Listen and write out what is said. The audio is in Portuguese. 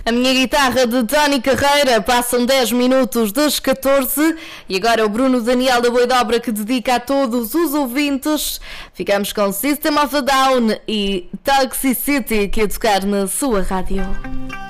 A minha guitarra de Tony Carreira. Passam 10 minutos das 14 e agora o Bruno Daniel da Boidobra, que dedica a todos os ouvintes. Ficamos com System of a Down e Toxicity, que a tocar na sua rádio.